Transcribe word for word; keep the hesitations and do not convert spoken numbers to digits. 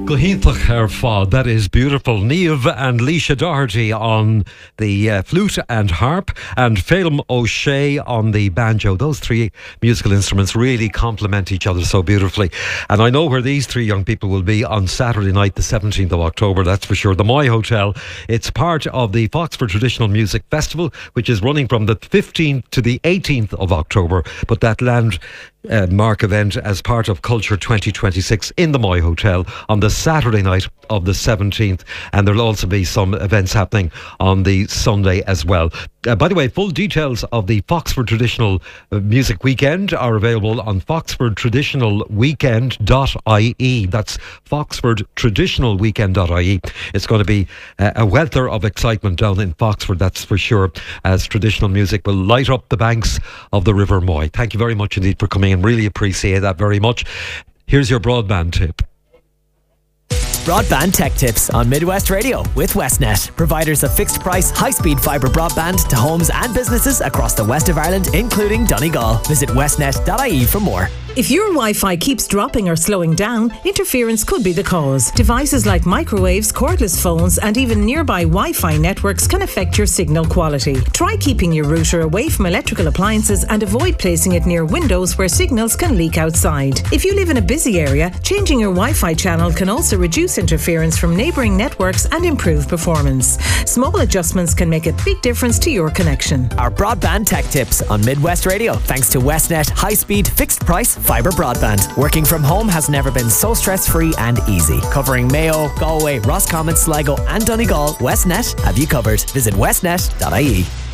Gohintach ar fád, that is beautiful. Niamh and Leisha Doherty on the uh, flute and harp, and Phelim O'Shea on the banjo. Those three musical instruments really complement each other so beautifully. And I know where these three young people will be on Saturday night, the seventeenth of October, that's for sure. The Moy Hotel. It's part of the Foxford Traditional Music Festival, which is running from the fifteenth to the eighteenth of October. But that land Uh, mark event as part of Culture twenty twenty-six in the Moy Hotel on the Saturday night of the seventeenth, and there'll also be some events happening on the Sunday as well. Uh, by the way, full details of the Foxford Traditional Music Weekend are available on foxford traditional weekend dot I E. That's foxford traditional weekend dot I E. It's going to be uh, a welter of excitement down in Foxford, that's for sure, as traditional music will light up the banks of the River Moy. Thank you very much indeed for coming in. Really appreciate that very much. Here's your broadband tip. Broadband Tech Tips on Midwest Radio with Westnet, providers of fixed price, high speed fibre broadband to homes and businesses across the west of Ireland, including Donegal. Visit westnet dot I E for more. If your Wi-Fi keeps dropping or slowing down, interference could be the cause. Devices like microwaves, cordless phones, and even nearby Wi-Fi networks can affect your signal quality. Try keeping your router away from electrical appliances and avoid placing it near windows where signals can leak outside. If you live in a busy area, changing your Wi-Fi channel can also reduce interference from neighbouring networks and improve performance. Small adjustments can make a big difference to your connection. Our Broadband Tech Tips on Midwest Radio, thanks to Westnet high-speed, fixed-price fibre broadband. Working from home has never been so stress-free and easy. Covering Mayo, Galway, Roscommon, Sligo and Donegal, Westnet have you covered. Visit westnet dot I E.